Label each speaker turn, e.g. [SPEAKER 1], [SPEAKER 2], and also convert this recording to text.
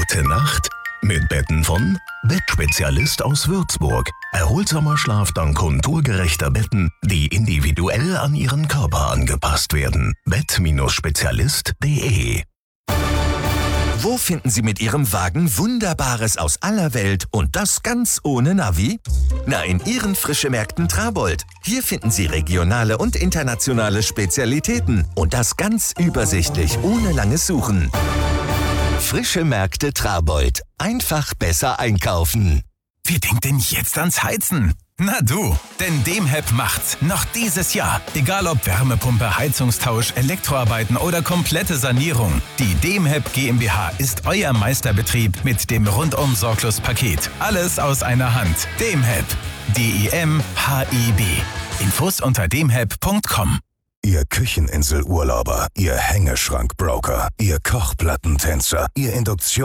[SPEAKER 1] Gute Nacht mit Betten von Bettspezialist aus Würzburg. Erholsamer Schlaf dank konturgerechter Betten, die individuell an Ihren Körper angepasst werden. Bett-spezialist.de.
[SPEAKER 2] Wo finden Sie mit Ihrem Wagen Wunderbares aus aller Welt und das ganz ohne Navi? Na, in Ihren Frischemärkten Trabold. Hier finden Sie regionale und internationale Spezialitäten und das ganz übersichtlich, ohne langes Suchen. Frische Märkte Trabold. Einfach besser einkaufen.
[SPEAKER 3] Wer denkt denn jetzt ans Heizen? Na du, denn Demheb macht's noch dieses Jahr. Egal ob Wärmepumpe, Heizungstausch, Elektroarbeiten oder komplette Sanierung. Die Demheb GmbH ist euer Meisterbetrieb mit dem Rundum-Sorglos-Paket. Alles aus einer Hand. Demheb. DEMHEB. Infos unter demheb.com.
[SPEAKER 4] Ihr Kücheninselurlauber, Ihr Hängeschrankbroker, Ihr Kochplattentänzer, Ihr Induktion